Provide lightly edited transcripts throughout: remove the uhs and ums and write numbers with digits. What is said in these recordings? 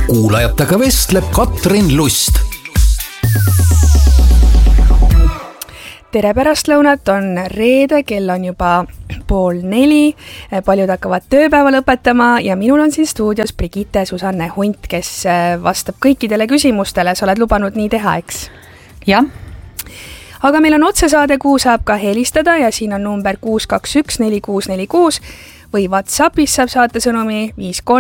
kuulajatega vestleb Katrin Lust. Tere pärastlõunat, on reede, kell on juba 3:30, paljud hakkavad tööpäeva lõpetama ja minul on siin stuudios Brigitte Susanne Hunt, kes vastab kõikidele küsimustele. Sa oled lubanud nii teha, eks? Jah. Aga meil on otsesaade, kuhu saab ka helistada ja siin on number 6214646 või WhatsAppis saab saata sõnumi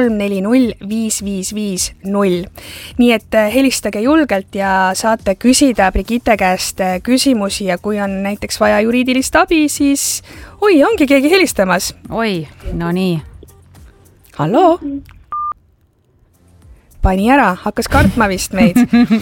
53405550. Nii et helistage julgelt ja saate küsida Brigitte käest küsimusi ja kui on näiteks vaja juriidilist abi, siis ongi keegi helistamas. No nii. Halloo? Pani ära, hakkas kartma vist meid.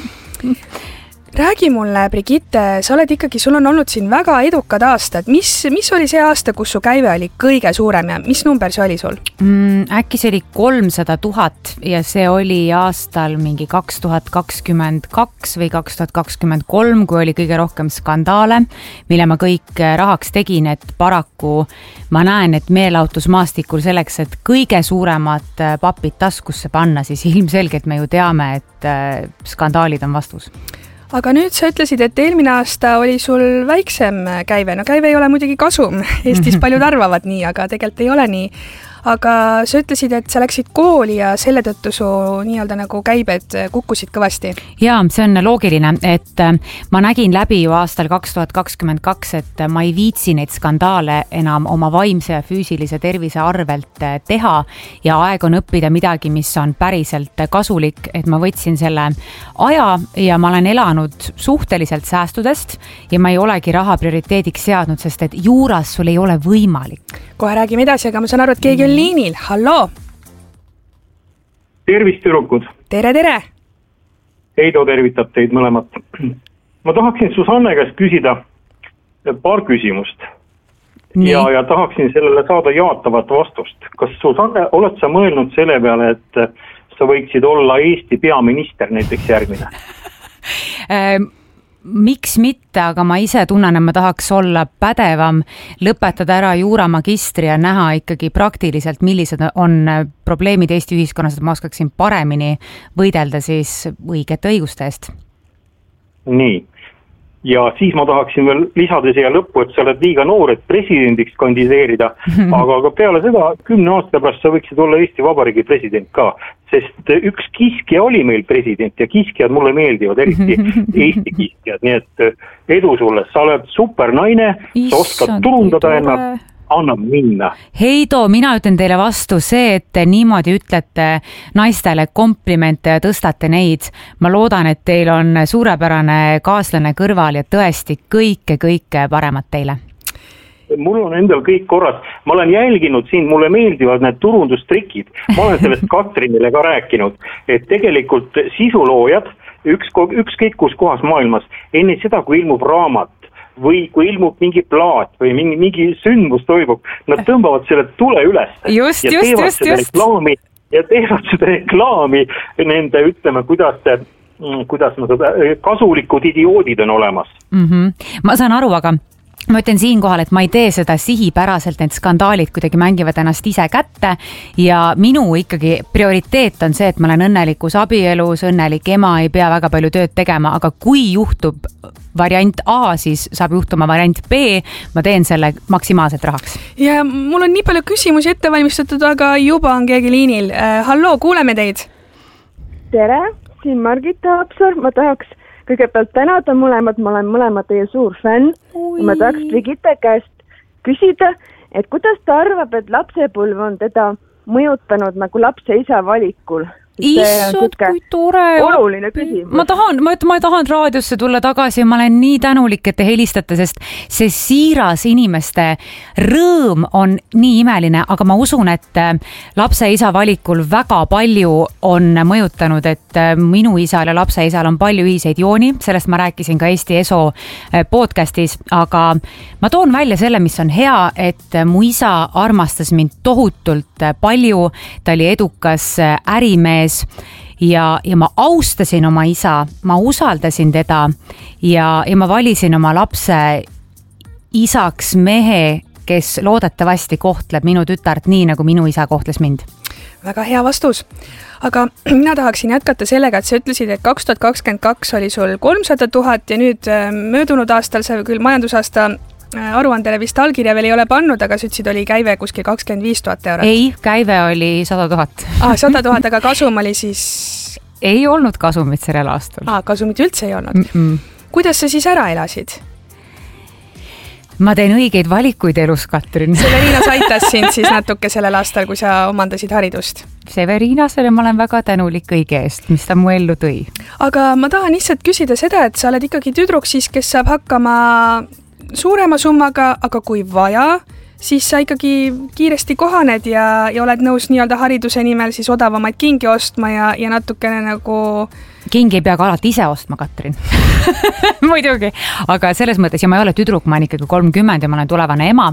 Räägi mulle, Brigitte, sa oled ikkagi, sul on olnud siin väga edukad aastad. Mis oli see aasta, kus su käive oli kõige suurem ja mis number see oli sul? Äkki see oli 300 000 ja see oli aastal mingi 2022 või 2023, kui oli kõige rohkem skandaale, mille ma kõik rahaks tegin, et paraku ma näen, et meelautusmaastikul selleks, et kõige suuremad papid taskusse panna, siis ilmselgelt me ju teame, et skandaalid on vastus. Aga nüüd sa ütlesid, et eelmine aasta oli sul väiksem käive. No käive ei ole muidugi kasum. Eestis paljud arvavad nii, aga tegelikult ei ole nii. Aga sa ütlesid, et sa läksid kooli ja selle tõttu su nii-öelda nagu käibed kukkusid kõvasti. Jaa, see on loogiline, et ma nägin läbi ju aastal 2022, et ma ei viitsi neid skandaale enam oma vaimse ja füüsilise tervise arvelt teha ja aeg on õppida midagi, mis on päriselt kasulik, et ma võtsin selle aja ja ma olen elanud suhteliselt säästudest ja ma ei olegi raha prioriteediks seadnud, sest et juuras sul ei ole võimalik. Kohe räägime edasi, aga ma saan aru, et keegi on liinil. Halloo! Tervist, tüdrukud! Tere! Heido tervitab teid mõlemat. Ma tahaksin Susanne käest küsida paar küsimust. Ja tahaksin sellele saada jaatavat vastust. Kas Susanne, oled sa mõelnud selle peale, et sa võiksid olla Eesti peaminister näiteks järgmine? Miks mitte, aga ma ise tunnen, et ma tahaks olla pädevam, lõpetada ära juuramagistri ja näha ikkagi praktiliselt, millised on probleemid Eesti ühiskonnas, et ma oskaksin paremini võidelda siis õigete õiguste eest. Nii. Ja siis ma tahaksin veel lisada siia lõppu, et sa oled liiga noor, et presidendiks kandideerida, aga peale seda 10 aasta pärast sa võiksid olla Eesti Vabariigi president ka, sest üks kiskja oli meil president ja kiskjad mulle meeldivad, eriti Eesti kiskjad, nii et edu sulle, sa oled super naine, sa oskad turundada ennast, annab minna. Heido, mina ütlen teile vastu see, et te niimoodi ütlete naistele komplimente ja tõstate neid. Ma loodan, et teil on suurepärane kaaslane kõrval ja tõesti kõike paremat teile. Mul on endal kõik korras. Ma olen jälginud siin, mulle meeldivad need turundustrikid. Ma olen sellest Katrinile ka rääkinud, et tegelikult sisuloojad ükskõik kus kohas maailmas, enne seda, kui ilmub raamat, või kui ilmub mingi plaat või mingi sündmus toimub, nad tõmbavad selle tule üles just. Ja teevad seda reklaami nende, ütleme, kuidas nad kasulikud idioodid on olemas. Ma saan aru, aga ma ütlen siinkohal, et ma ei tee seda sihipäraselt, need skandaalid kuidagi mängivad ennast ise kätte ja minu ikkagi prioriteet on see, et ma olen õnnelikus abielus, õnnelik ema, ei pea väga palju tööd tegema, aga kui juhtub variant A, siis saab juhtuma variant B, ma teen selle maksimaalselt rahaks. Ja mul on nii palju küsimusi ette valmistatud, aga juba on keegi liinil. Halloo, kuuleme teid. Tere, siin Margita Haapsar, ma tahaks kõigepealt tänada mõlemad, ma olen mõlemad teie suur fänn. Ma tahaks Brigitte käest küsida, et kuidas ta arvab, et lapsepõlv on teda mõjutanud nagu lapse isa valikul? Issand, kui tore. Oluline küsimus. Ma tahan raadiosse tulla tagasi ja ma olen nii tänulik, et te helistate, sest see siiras inimeste rõõm on nii imeline, aga ma usun, et lapse isa valikul väga palju on mõjutanud, et minu isal ja lapse isal on palju ühiseid jooni, sellest ma rääkisin ka Eesti ESO podcastis, aga ma toon välja selle, mis on hea, et mu isa armastas mind tohutult palju, ta oli edukas ärimees ja ma austasin oma isa, ma usaldasin teda ja ma valisin oma lapse isaks mehe, kes loodetavasti kohtleb minu tütart nii, nagu minu isa kohtles mind. väga hea vastus. Aga mina tahaksin jätkata sellega, et sa ütlesid, et 2022 oli sul 300 000 ja nüüd möödunud aastal sa küll majandusaasta aruandele vist allkirja veel ei ole pannud, aga sa ütlesid, oli käive kuskil 25 000 eurot. Ei, käive oli 100 000. 100 000, aga kasum oli siis... Ei olnud kasumit sellel aastal. Kasumit üldse ei olnud. Kuidas sa siis ära elasid? Ma teen õigeid valikuid elus, Katrin. Severinas aitas sind siis natuke sellel aastal, kui sa omandasid haridust. Severinasele ma olen väga tänulik kõige eest, mis ta mu ellu tõi. Aga ma tahan lihtsalt küsida seda, et sa oled ikkagi tüdruk siis, kes saab hakkama suurema summaga, aga kui vaja, siis sa ikkagi kiiresti kohaned ja oled nõus nii-öelda hariduse nimel siis odavamaid kingi ostma ja natukene nagu... Kingi ei pea ka alati ise ostma, Katrin. Muidugi, aga selles mõttes, ja ma ei ole tüdruk, ma olen ikkagi 30 ja ma olen tulevane ema,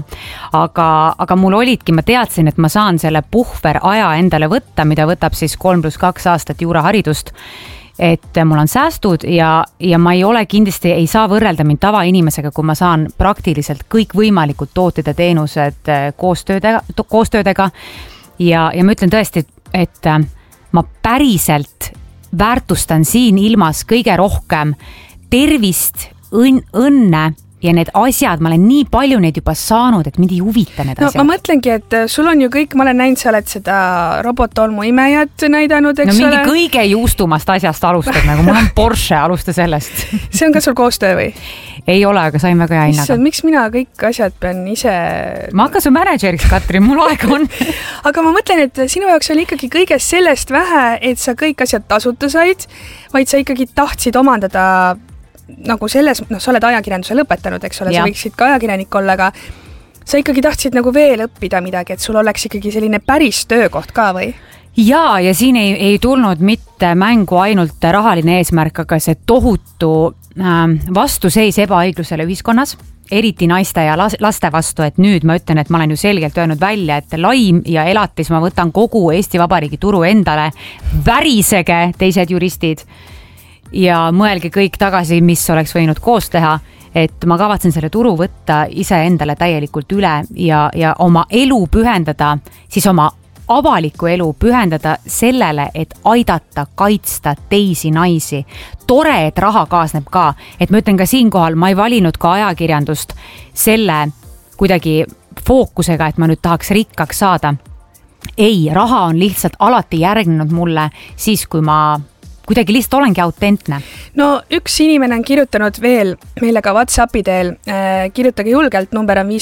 aga mul olidki, ma teadsin, et ma saan selle puhver aja endale võtta, mida võtab siis 3+2 aastat juuraharidust, et mul on säästud ja ma ei ole kindlasti, ei saa võrrelda mind tavainimesega, kui ma saan praktiliselt kõik võimalikud tooted ja teenused koostöödega ja ma ütlen tõesti, et ma päriselt väärtustan siin ilmas kõige rohkem tervist, õnne ja need asjad, ma olen nii palju neid juba saanud, et mind ei huvita need asjad. Ma mõtlengi, et sul on ju kõik, ma olen näinud, sa oled seda robotolmu imejat näidanud, eks ole? Mingi kõige juustumast asjast alustad, nagu mul on Porsche, alusta sellest. See on ka sul koostöö või? Ei ole, aga sain väga hea hinnaga. Miks mina kõik asjad pean ise... Ma hakkan su mänedžeriks, Katrin, mul aega on. Aga ma mõtlen, et sinu jaoks oli ikkagi kõigest sellest vähe, et sa kõik asjad tasuta said, vaid sa ikkagi tahtsid omandada nagu selles, sa oled ajakirjanduse lõpetanud, eks ole, sa võiksid ka ajakirjanik olla, aga sa ikkagi tahtsid nagu veel õppida midagi, et sul oleks ikkagi selline päris töökoht ka või? Ja siin ei tulnud mitte mängu ainult rahaline eesmärk, aga see tohutu vastuseis ebaõiglusele ühiskonnas, eriti naiste ja laste vastu, et nüüd ma ütlen, et ma olen ju selgelt öelnud välja, et laim ja elatis ma võtan kogu Eesti Vabariigi turu endale, värisege teised juristid ja mõelge kõik tagasi, mis oleks võinud koos teha, et ma kavatsen selle turu võtta ise endale täielikult üle ja oma elu pühendada, siis oma avalikku elu pühendada sellele, et aidata, kaitsta teisi naisi. Tore, et raha kaasneb ka, et ma ütlen ka siinkohal, ma ei valinud ka ajakirjandust selle kuidagi fookusega, et ma nüüd tahaks rikkaks saada. Ei, raha on lihtsalt alati järgnenud mulle siis, kui ma kuidagi lihtsalt olengi autentne. No üks inimene on kirjutanud veel meile ka WhatsAppi teel, kirjutage julgelt, number on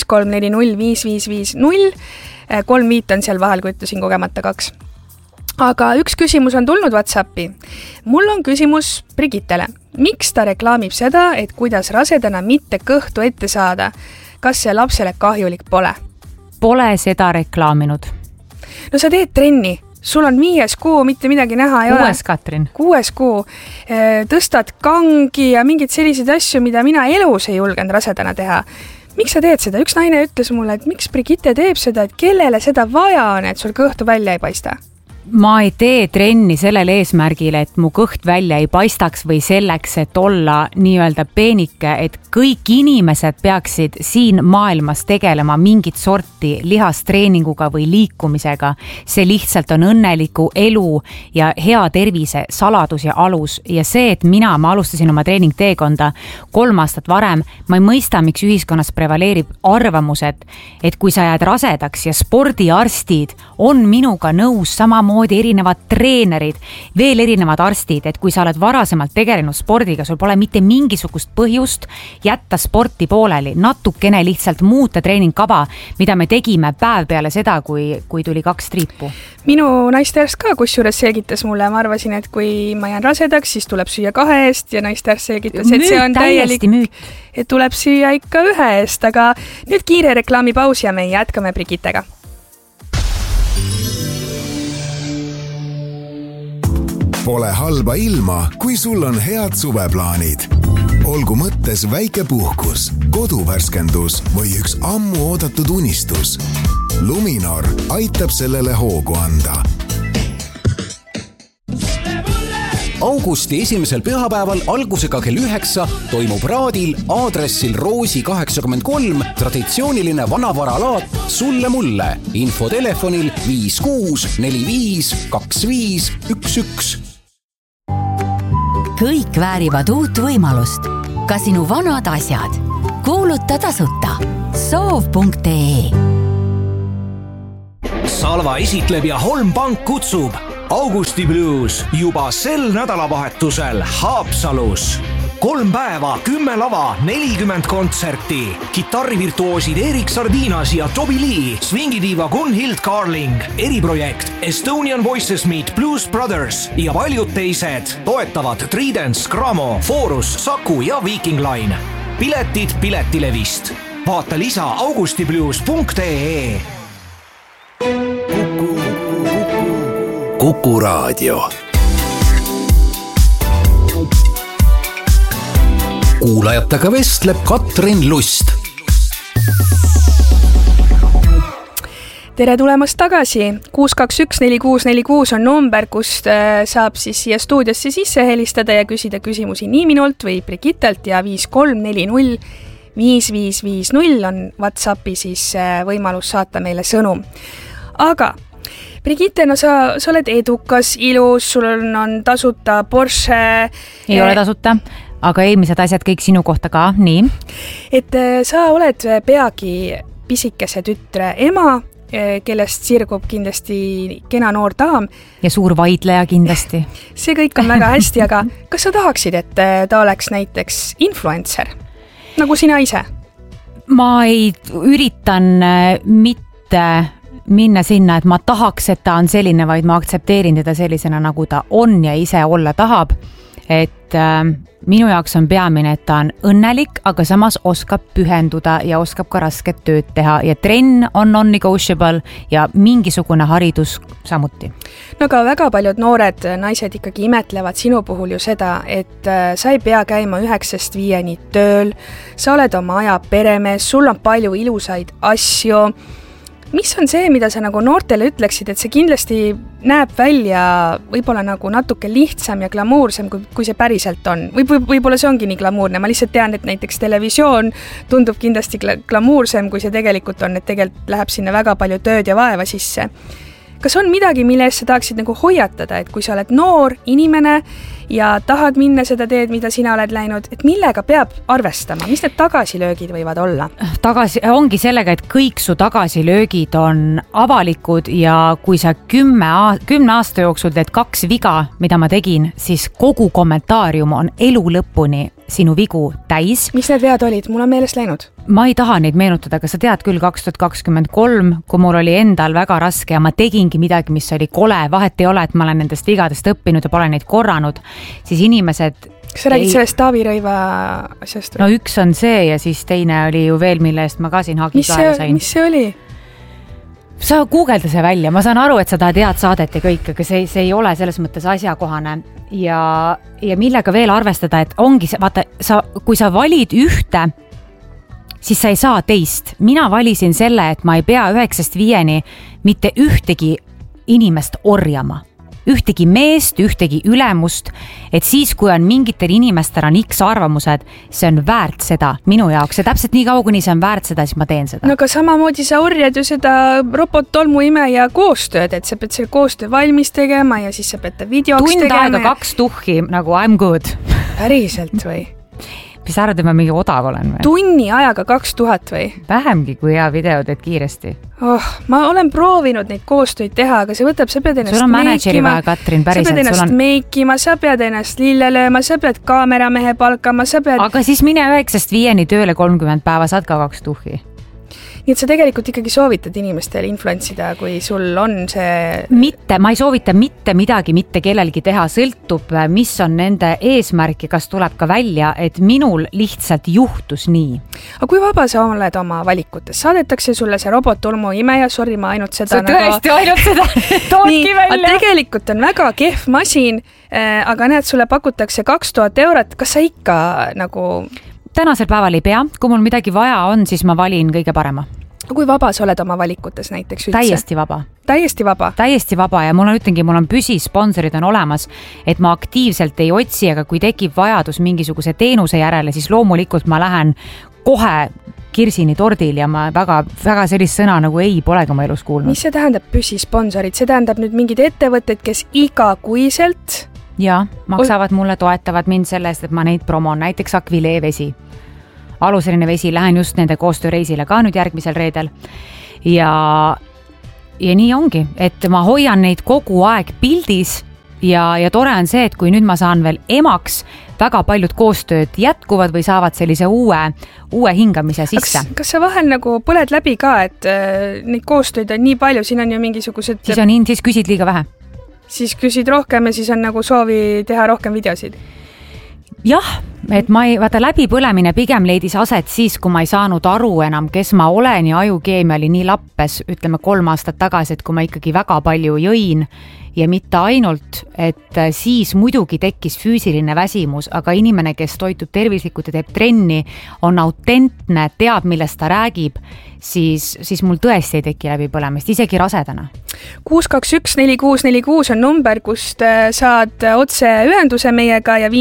53405550, 35 on seal vahel, kui ütlesin kogemata 2. Aga üks küsimus on tulnud WhatsAppi. Mul on küsimus Brigittele. Miks ta reklaamib seda, et kuidas rasedana mitte kõhtu ette saada? Kas see lapsele kahjulik pole? Pole seda reklaaminud. No sa teed trenni. Sul on 5 kuu, mitte midagi näha ei 6, ole. 6, Katrin. 6 kuu. Tõstad kangi ja mingid sellised asju, mida mina elus ei julgenud rasedana teha. Miks sa teed seda? Üks naine ütles mulle, et miks Brigitte teeb seda, et kellele seda vaja on, et sul kõhtu välja ei paista? Ma ei tee trenni sellel eesmärgil, et mu kõht välja ei paistaks või selleks, et olla nii-öelda peenike, et kõik inimesed peaksid siin maailmas tegelema mingit sorti lihastreeninguga või liikumisega. See lihtsalt on õnneliku elu ja hea tervise saladus ja alus. Ja see, et ma alustasin oma treeningteekonda 3 aastat varem, ma ei mõista, miks ühiskonnas prevaleerib arvamused, et kui sa jääd rasedaks ja spordiarstid on minuga nõus samamoodi erinevad treenerid, veel erinevad arstid, et kui sa oled varasemalt tegelenud spordiga, sul pole mitte mingisugust põhjust jätta sporti pooleli, natukene lihtsalt muuta treeningkava, mida me tegime päev peale seda, kui tuli 2 triipu. Minu naistearst ka kusjuures selgitas mulle, ma arvasin, et kui ma jään rasedaks, siis tuleb süüa 2 eest ja naistearst selgitas, et see on täielik, et tuleb süüa ikka 1 eest, aga nüüd kiire reklaamipaus ja me jätkame Brigittega. Pole halba ilma, kui sul on head suveplaanid. Olgu mõttes väike puhkus, koduvärskendus või üks ammu oodatud unistus. Luminor aitab sellele hoogu anda. augusti esimesel pühapäeval algusega kell 9 toimub Raadil aadressil Roosi 83 traditsiooniline vanavaralaat Sulle mulle. Info telefonil 5645 2511. Kõik väärivad uut võimalust. Ka sinu vanad asjad. Kuuluta tasuta. Soov.ee. Salva esitleb ja Holm Pank kutsub Augusti Blues juba sel nädalavahetusel Haapsalus. 3 päeva, 10 lava, 40 kontserti. Kitarrivirtuoosid Erik Sardinas ja Toby Lee, swingidiiva Gunhild Carling, eriprojekt Estonian Voices Meet Blues Brothers ja paljud teised toetavad Tridents, Gramo, Forus, Saku ja Viking Line. Piletid Piletilevist. Vaata lisa augustiblues.ee. Kuku Raadio. Kuulajatega vestleb Katrin Lust. Tere tulemast tagasi. 6214646 on number, kust saab siis siia stuudiosse sisse helistada ja küsida küsimusi nii minult või Brigittelt ja 5340 5550 on WhatsAppi siis võimalus saata meile sõnum. Aga Brigitte, no sa oled edukas, ilus, sul on tasuta Porsche. Ei ole tasuta, aga eelmised asjad kõik sinu kohta ka, nii. Et sa oled peagi pisikese tütre ema, kellest sirgub kindlasti kena noor daam. Ja suur vaidleja kindlasti. See kõik on väga hästi, aga kas sa tahaksid, et ta oleks näiteks influencer, nagu sina ise? Ma ei üritan mitte minna sinna, et ma tahaks, et ta on selline, vaid ma aktsepteerin teda sellisena, nagu ta on ja ise olla tahab. Et minu jaoks on peamine, et ta on õnnelik, aga samas oskab pühenduda ja oskab ka rasket tööd teha ja trenn on non-negotiable ja mingisugune haridus samuti. No aga väga paljud noored naised ikkagi imetlevad sinu puhul ju seda, et sa ei pea käima 9–5 tööl, sa oled oma aja peremees, sul on palju ilusaid asju. Mis on see, mida sa nagu noortele ütleksid, et see kindlasti näeb välja võib-olla nagu natuke lihtsam ja glamuursem, kui see päriselt on? Võib-olla see ongi nii glamuurne, ma lihtsalt tean, et näiteks televisioon tundub kindlasti glamuursem, kui see tegelikult on, et tegelikult läheb sinna väga palju tööd ja vaeva sisse. Kas on midagi, mille eest sa tahaksid nagu hoiatada, et kui sa oled noor inimene ja tahad minna seda teed, mida sina oled läinud, et millega peab arvestama? Mis need tagasilöögid võivad olla? Ongi sellega, et kõik su tagasilöögid on avalikud ja kui sa 10 aasta jooksul teed 2 viga, mida ma tegin, siis kogu kommentaarium on elu lõpuni sinu vigu täis. Mis need vead olid? Mul on meelest läinud. Ma ei taha neid meenutada, aga sa tead küll 2023, kui mul oli endal väga raske ja ma tegingi midagi, mis oli kole, vahet ei ole, et ma olen nendest vigadest õppinud ja pole neid korranud, siis inimesed... Kas sa räägid sellest Taavi Rõiva asjast? No üks on see ja siis teine oli ju veel, mille eest ma ka siin hagi kaela sain. Mis see oli? Sa guugelda see välja, ma saan aru, et sa tahad head saadet ja kõik, aga see ei ole selles mõttes asjakohane ja millega veel arvestada, et ongi see, vaata, kui sa valid ühte, siis sa ei saa teist. Mina valisin selle, et ma ei pea 9–5 mitte ühtegi inimest orjama. Ühtegi meest, ühtegi ülemust, et siis, kui on mingitel inimestel on X arvamused, see on väärt seda minu jaoks ja täpselt nii kaua, kuni see on väärt seda, siis ma teen seda. No aga samamoodi sa orjad ju seda robot-tolmuimeja koostööd, et sa pead selle koostöö valmis tegema ja siis sa pead ta videoks tegema. Tund aega 2 tuhhi, nagu I'm good. Päriselt või? Mis arvad, et ma mingi odav olen või? Tunni ajaga 2000 või? Vähemgi, kui hea video teed kiiresti. Ma olen proovinud neid koostöid teha, aga see võtab, sa pead ennast sul on manageri vaja, Katrin, päriselt. Sa pead ennast meikima, sa pead ennast lille lööma, sa pead kaameramehe palkama, sa pead... Aga siis mine 9–5 tööle 30 päeva, saad ka 2 tuhhi. Nii et sa tegelikult ikkagi soovitad inimestele influentsida, kui sul on see... Ma ei soovita mitte midagi, mitte kellelgi teha, sõltub, mis on nende eesmärk ja kas tuleb ka välja, et minul lihtsalt juhtus nii. Aga kui vaba sa oled oma valikutes? Saadetakse sulle see robot-tolmuimeja, sorry, ma ainult seda... Sa tõesti ainult seda toodki välja. Tegelikult on väga kehv masin, aga näed, sulle pakutakse 2000 €, kas sa ikka nagu... Tänasel päeval ei pea, kui mul midagi vaja on, siis ma valin kõige parema. kui vaba sa oled oma valikutes näiteks üldse? Täiesti vaba. Täiesti vaba ja mul on püsisponsorid on olemas, et ma aktiivselt ei otsi, aga kui tekib vajadus mingisuguse teenuse järele, siis loomulikult ma lähen kohe Kirsini tordil ja ma väga sellist sõna nagu ei polegi oma elus kuulnud. Mis see tähendab püsisponsorid? See tähendab nüüd mingid ettevõtted, kes igakuiselt maksavad mulle, toetavad mind selle eest, et ma neid promon, näiteks Aquilee vesi. Aluseline vesi, lähen just nende koostööreisile ka nüüd järgmisel reedel. Ja nii ongi, et ma hoian neid kogu aeg pildis ja tore on see, et kui nüüd ma saan veel emaks, väga paljud koostööd jätkuvad või saavad sellise uue hingamise sisse. Kas sa vahel nagu põled läbi ka, et neid koostööd on nii palju, siin on ju mingisugused... Siis küsid liiga vähe. Siis küsid rohkem ja siis on nagu soovi teha rohkem videosid. Jah, et vaata läbipõlemine pigem leidis aset siis, kui ma ei saanud aru enam, kes ma olen ja ajukeemia oli nii lappes, ütleme 3 aastat tagasi, et kui ma ikkagi väga palju jõin ja mitte ainult, et siis muidugi tekkis füüsiline väsimus, aga inimene, kes toitub tervislikult ja teeb trenni, on autentne, teab, millest ta räägib, siis mul tõesti ei teki läbipõlemist, isegi rasedana. 621-4646 on number, kust saad otse ühenduse meiega ja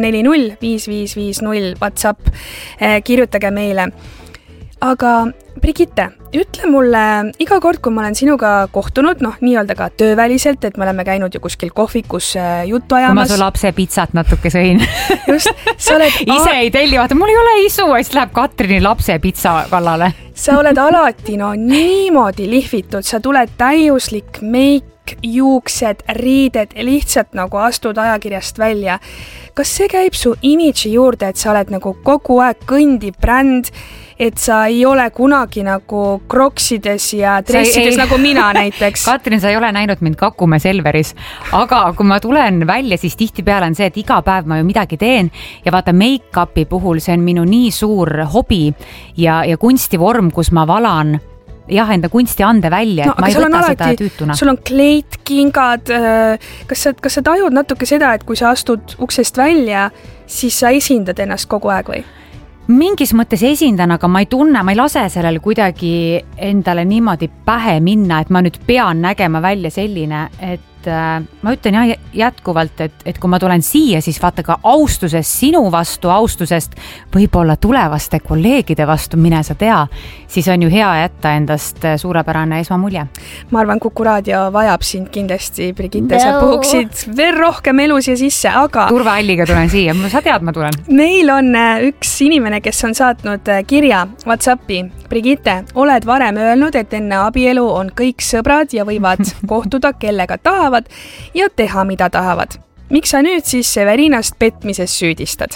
5340-5550 WhatsApp. Kirjutage meile. Aga Brigitte, ütle mulle iga kord, kui ma olen sinuga kohtunud, nii-öelda ka tööväliselt, et me oleme käinud ju kuskil kohvikus juttu ajamas. Kui ma su lapse pitsat natuke sõin. Just, sa oled... Ise ei telli, vaata, mul ei ole isu, siis läheb Katrini lapse pitsa kallale. Sa oled alati niimoodi lihvitud, sa tuled täiuslik meik, juuksed, riided, lihtsalt nagu astud ajakirjast välja. Kas see käib su imidži juurde, et sa oled nagu kogu aeg kõndi bränd, et sa ei ole kunagi nagu kroksides ja dressides nagu mina näiteks? Katrin, sa ei ole näinud mind Kakumäe Selveris, aga kui ma tulen välja, siis tihtipeale on see, et iga päev ma ju midagi teen ja vaata make-upi puhul see on minu nii suur hobi ja kunstivorm, kus ma valan enda kunsti ande välja, et ma ei võta seda tüütuna. Sul on kleit, kingad, kas sa tajud natuke seda, et kui sa astud uksest välja, siis sa esindad ennast kogu aeg või? Mingis mõttes esindan, aga ma ei lase sellel kuidagi endale niimoodi pähe minna, et ma nüüd pean nägema välja selline, et ma ütlen jätkuvalt, et kui ma tulen siia, siis vaata ka austusest sinu vastu, austusest võib-olla tulevaste kolleegide vastu, mine sa tea, siis on ju hea jätta endast suurepärane esmamulje. Ma arvan, Kuku Raadio vajab sind kindlasti, Brigitte, sa puhuksid veel rohkem elus ja sisse, aga... Turvahalliga tulen siia, sa tead, ma tulen. Meil on üks inimene, kes on saatnud kirja WhatsAppi. Brigitte, oled varem öelnud, et enne abielu on kõik sõbrad ja võivad kohtuda kellega tahavad ja teha, mida tahavad. Miks sa nüüd siis Severinast petmises süüdistad?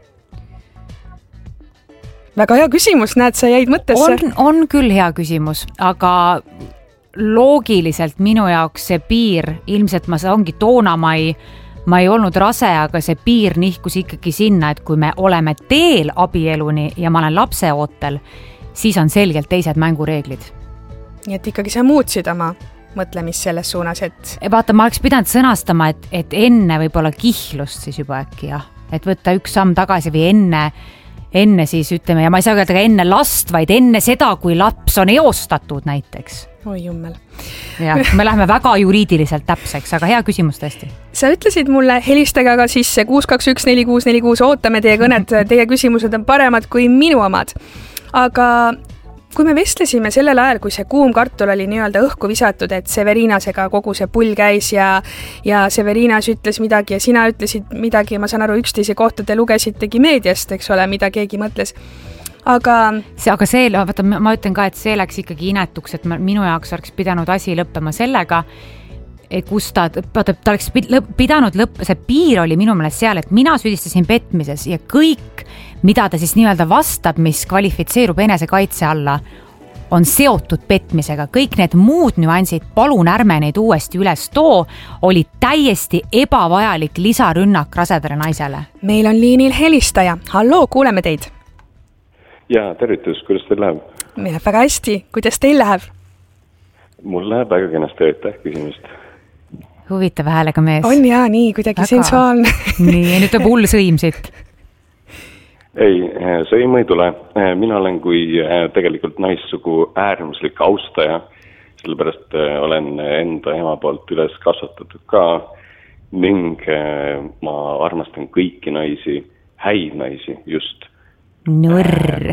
Väga hea küsimus, näed, sa jäid mõttesse. On küll hea küsimus, aga loogiliselt minu jaoks see piir, ilmselt ongi toona ma ei olnud rase, aga see piir nihkus ikkagi sinna, et kui me oleme teel abieluni ja ma olen lapse ootel, siis on selgelt teised mängureeglid. Nii et ikkagi sa muutsid oma mõtlemist selles suunas, et... Vaata, ma oleks pidanud sõnastama, et enne võib-olla kihlust siis juba äkki, et võtta üks samm tagasi või enne siis ütleme, ja ma ei saa öelda ka enne last, vaid enne seda, kui laps on eostatud näiteks. Oi jummel. Ja, me läheme väga juriidiliselt täpseks, aga hea küsimus tõesti. Sa ütlesid mulle, helistage aga sisse 621-4646, ootame teie kõnet, teie küsimused on paremad kui minu omad. Aga kui me vestlesime sellel ajal, kui see kuum kartul oli nii-öelda õhku visatud, et Severinasega kogu see pull käis ja Severinas ütles midagi ja sina ütlesid midagi, ma saan aru, üksteise kohta te lugesitegi meediast, eks ole, mida keegi mõtles. Aga see, vaata, ma ütlen ka, et see läks ikkagi inetuks, et minu jaoks oleks pidanud asi lõppema sellega, kus ta oleks pidanud see piir oli minu meelest seal, et mina süüdistasin petmises ja kõik, mida ta siis nii-öelda vastab, mis kvalifitseerub enesekaitse alla, on seotud petmisega. Kõik need muud nüansid, palun ärme neid uuesti üles too, oli täiesti ebavajalik lisarünnak rasedale naisele. Meil on liinil helistaja. Halloo, kuuleme teid. Ja, tervitus, kuidas teil läheb? Meil läheb väga hästi. Kuidas teil läheb? Mul läheb väga kenasti, aitäh küsimust. Huvitava häälega mees. On nii kuidagi sensuaalne. Nii, nüüd tuleb hull sõim siit. ei, sõimu ei tule. Mina olen kui tegelikult naissugu äärmuslik austaja, sellepärast olen enda ema poolt üles kasvatatud ka ning ma armastan kõiki naisi, häid naisi just. Nurr.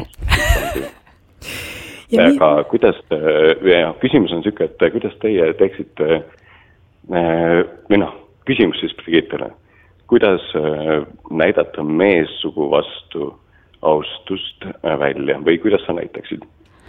Aga kuidas, küsimus on siuke, et kuidas teie teeksite, küsimus siis Brigittele, kuidas näidata meessugu vastu austust välja või kuidas sa näitaksid?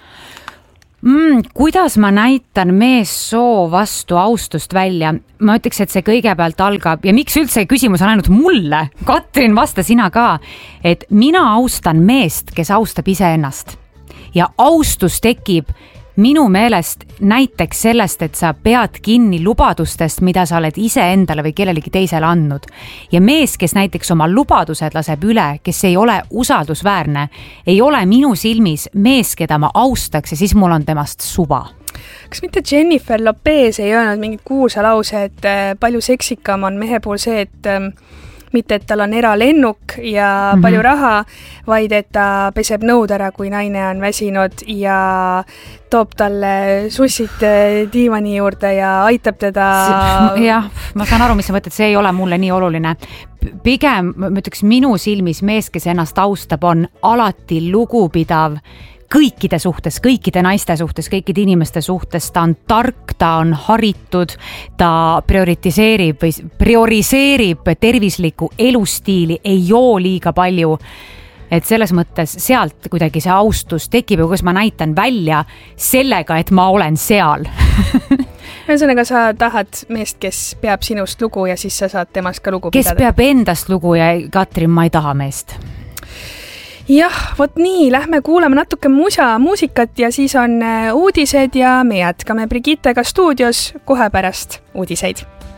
Kuidas ma näitan meessoo vastu austust välja? Ma ütleks, et see kõigepealt algab ja miks üldse küsimus on ainult mulle? Katrin, vasta sina ka, et mina austan meest, kes austab iseennast ja austus tekib minu meelest näiteks sellest, et sa pead kinni lubadustest, mida sa oled ise endale või kellelegi teisele andnud. Ja mees, kes näiteks oma lubadused laseb üle, kes ei ole usaldusväärne, ei ole minu silmis mees, keda ma austaks ja siis mul on temast suva. Kas mitte Jennifer Lopez ei öelnud mingit kuulsa lause, et palju seksikam on mehe pool see, et mitte, et tal on eralennuk ja palju raha, vaid et ta peseb nõud ära, kui naine on väsinud ja toob talle sussid diivani juurde ja aitab teda. Jah, ma saan aru, mis sa mõtled, see ei ole mulle nii oluline. Pigem, ma ütleks, minu silmis mees, kes ennast austab, on alati lugupidav kõikide suhtes, kõikide naiste suhtes, kõikide inimeste suhtes, ta on tark, ta on haritud, ta prioriseerib tervislikku elustiili, ei joo liiga palju. Et selles mõttes sealt kuidagi see austus tekib ja kuidas ma näitan välja sellega, et ma olen seal. Ühesõnaga, sa tahad meest, kes peab sinust lugu ja siis sa saad temast ka lugu pidada. Kes peab endast lugu ja Katrin, ma ei taha meest. Jah, vot nii, lähme kuulame natuke muusikat ja siis on uudised ja me jätkame Brigittega stuudios kohe pärast uudiseid.